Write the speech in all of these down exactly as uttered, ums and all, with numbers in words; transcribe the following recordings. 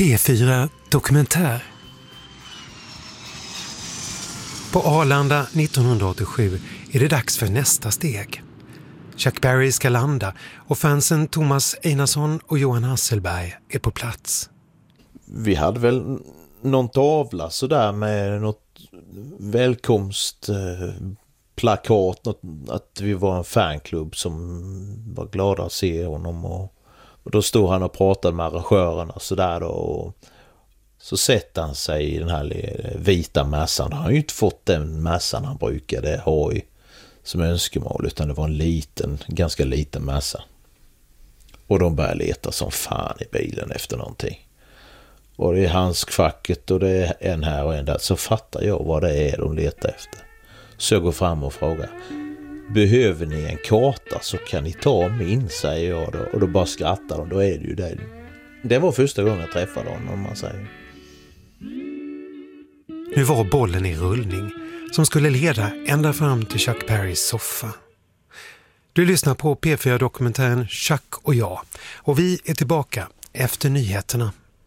P fyra Dokumentär. På Arlanda nittonhundraåttiosju är det dags för nästa steg. Chuck Berry ska landa och fansen Thomas Einarsson och Johan Hasselberg är på plats. Vi hade väl någon tavla så där med något välkomstplakat, något, att vi var en fanklubb som var glada att se honom, och, och då stod han och pratade med arrangörerna så där då, och så sätter han sig i den här vita mässan. Han har ju inte fått den mässan han brukade ha i som önskemål, utan det var en liten, ganska liten mässa. Och de börjar leta som fan i bilen efter någonting. Och det är handskfacket och det är en här och en där. Så fattar jag vad det är de letar efter. Så jag går fram och frågar: behöver ni en karta så kan ni ta min, säger jag då. Och då bara skrattar de, då är det ju det. Det var första gången jag träffade honom, om man säger. Nu var bollen i rullning som skulle leda ända fram till Chuck Berrys soffa. Du lyssnar på P fyra Dokumentären Chuck och jag, och vi är tillbaka efter nyheterna.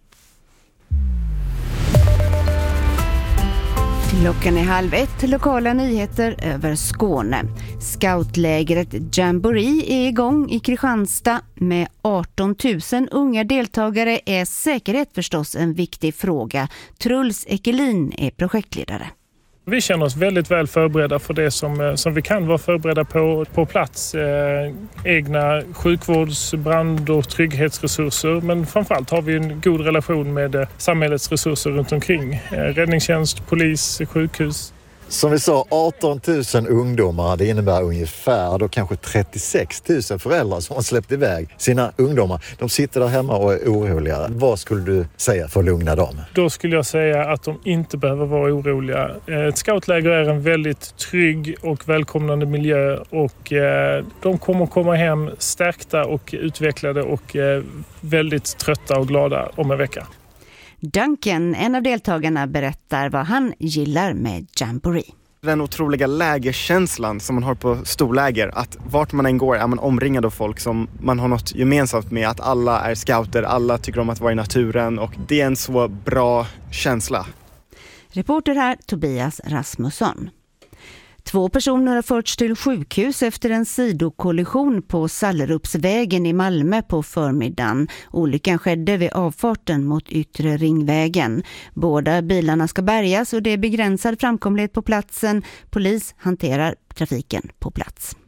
Klockan är halv ett, lokala nyheter över Skåne. Scoutlägret Jamboree är igång i Kristianstad. Med arton tusen unga deltagare är säkerhet förstås en viktig fråga. Truls Ekelin är projektledare. Vi känner oss väldigt väl förberedda för det som, som vi kan vara förberedda på på plats. Eh, egna sjukvårds-, brand- och trygghetsresurser. Men framförallt har vi en god relation med eh, samhällets resurser runt omkring. Eh, räddningstjänst, polis, sjukhus. Som vi sa, arton tusen ungdomar, det innebär ungefär då kanske trettiosex tusen föräldrar som har släppt iväg sina ungdomar. De sitter där hemma och är oroliga. Vad skulle du säga för att lugna dem? Då skulle jag säga att de inte behöver vara oroliga. Ett scoutläger är en väldigt trygg och välkomnande miljö, och de kommer komma hem stärkta och utvecklade och väldigt trötta och glada om en vecka. Duncan, en av deltagarna, berättar vad han gillar med Jamboree. Den otroliga lägerkänslan som man har på storläger, att vart man än går är man omringad av folk som man har något gemensamt med, att alla är scouter, alla tycker om att vara i naturen, och det är en så bra känsla. Reporter här, Tobias Rasmusson. Två personer har förts till sjukhus efter en sidokollision på Sallerupsvägen i Malmö på förmiddagen. Olyckan skedde vid avfarten mot Yttre Ringvägen. Båda bilarna ska bärgas och det är begränsad framkomlighet på platsen. Polis hanterar trafiken på plats.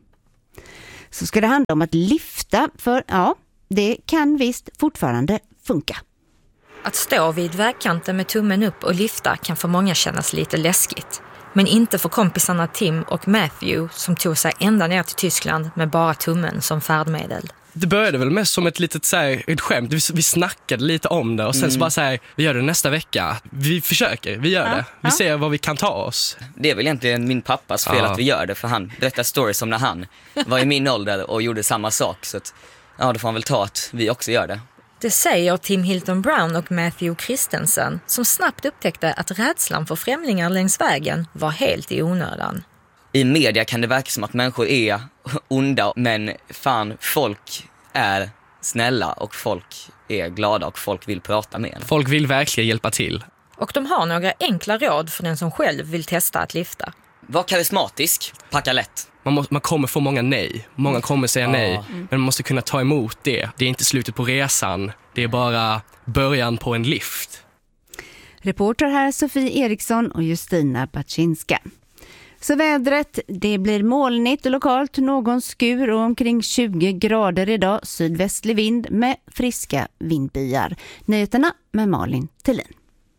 Så ska det handla om att lyfta, för ja, det kan visst fortfarande funka. Att stå vid vägkanten med tummen upp och lyfta kan för många kännas lite läskigt. Men inte för kompisarna Tim och Matthew som tog sig ända ner till Tyskland med bara tummen som färdmedel. Det började väl mest som ett litet så här, ett skämt. Vi, vi snackade lite om det och sen mm. så bara så här, vi gör det nästa vecka. Vi försöker, vi gör ja, det. Vi ja. ser vad vi kan ta oss. Det är väl egentligen min pappas fel ja. att vi gör det, för han berättar stories som när han var i min ålder och gjorde samma sak. Så att, ja, då får han väl ta att vi också gör det. Det säger Tim Hilton Brown och Matthew Christensen, som snabbt upptäckte att rädslan för främlingar längs vägen var helt i onödan. I media kan det verka som att människor är onda, men fan, folk är snälla och folk är glada och folk vill prata med en. Folk vill verkligen hjälpa till. Och de har några enkla råd för den som själv vill testa att lyfta. Var karismatisk, packa lätt. Man, må, man kommer få många nej. Många kommer säga ja. nej. Men man måste kunna ta emot det. Det är inte slutet på resan. Det är bara början på en lift. Reporter här Sofie Eriksson och Justina Paczynska. Så vädret, det blir molnigt och lokalt någon skur och omkring tjugo grader idag. Sydvästlig vind med friska vindbyar. Nyheterna med Malin Thelin.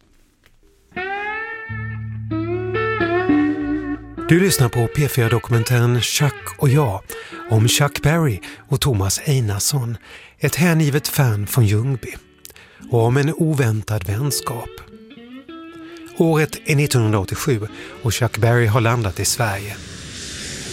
Du lyssnar på P fyra Dokumentären Chuck och jag, om Chuck Berry och Thomas Einarsson, ett hängivet fan från Ljungby, och om en oväntad vänskap. Året är nittonhundraåttiosju och Chuck Berry har landat i Sverige.